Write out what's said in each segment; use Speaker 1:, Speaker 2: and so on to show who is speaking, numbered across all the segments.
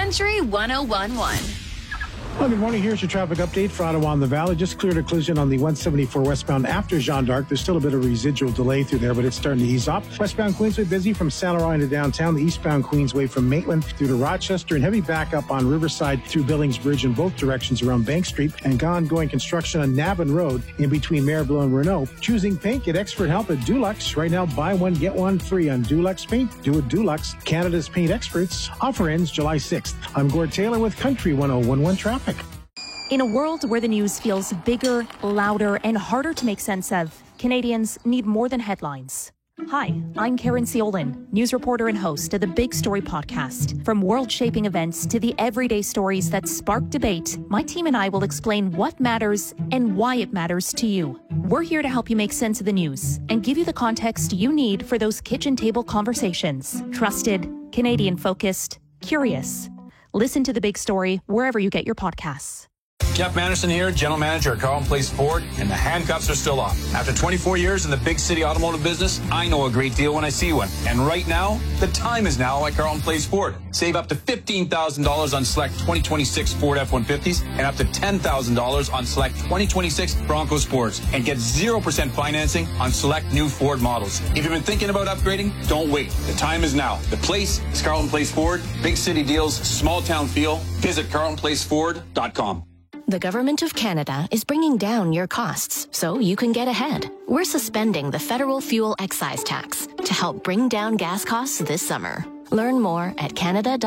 Speaker 1: Country 101.1.
Speaker 2: Well, good morning. Here's your traffic update for Ottawa and the Valley. Just cleared a collision on the 174 westbound after Jeanne d'Arc. There's still a bit of residual delay through there, but it's starting to ease off. Westbound Queensway busy from Saint Laurent to downtown. The eastbound Queensway from Maitland through to Rochester, and heavy backup on Riverside through Billings Bridge in both directions around Bank Street, and ongoing construction on Navin Road in between Maribel and Renault. Choosing paint, get expert help at Dulux. Right now, buy one, get one free on Dulux Paint. Do it Dulux, Canada's paint experts. Offer ends July 6th. I'm Gord Taylor with Country 101.1 Traffic.
Speaker 3: In a world where the news feels bigger, louder, and harder to make sense of, Canadians need more than headlines. Hi, I'm Karen Ciolin, news reporter and host of the Big Story podcast. From world-shaping events to the everyday stories that spark debate, my team and I will explain what matters and why it matters to you. We're here to help you make sense of the news and give you the context you need for those kitchen table conversations. Trusted, Canadian-focused, curious. Listen to the Big Story wherever you get your podcasts.
Speaker 4: Jeff Manderson here, General Manager at Carleton Place Ford, and the handcuffs are still off. After 24 years in the big city automotive business, I know a great deal when I see one. And right now, the time is now at Carleton Place Ford. Save up to $15,000 on select 2026 Ford F-150s and up to $10,000 on select 2026 Bronco Sports, and get 0% financing on select new Ford models. If you've been thinking about upgrading, don't wait. The time is now. The place is Carleton Place Ford. Big city deals, small town feel. Visit carletonplaceford.com.
Speaker 5: The Government of Canada is bringing down your costs so you can get ahead. We're suspending the federal fuel excise tax to help bring down gas costs this summer. Learn more at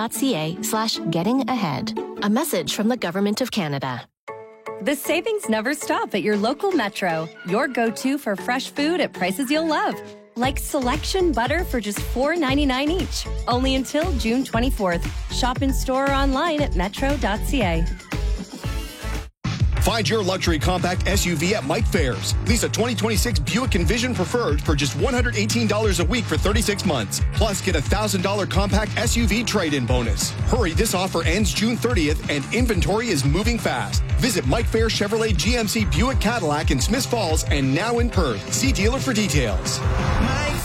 Speaker 5: canada.ca/getting-ahead. A message from the Government of Canada.
Speaker 6: The savings never stop at your local Metro. Your go-to for fresh food at prices you'll love. Like selection butter for just $4.99 each. Only until June 24th. Shop in store or online at metro.ca.
Speaker 7: Find your luxury compact SUV at Mike Fairs. Lease a 2026 Buick Envision Preferred for just $118 a week for 36 months. Plus, get a $1,000 compact SUV trade-in bonus. Hurry, this offer ends June 30th and inventory is moving fast. Visit Mike Fairs Chevrolet GMC Buick Cadillac in Smiths Falls and now in Perth. See dealer for details.
Speaker 8: Mike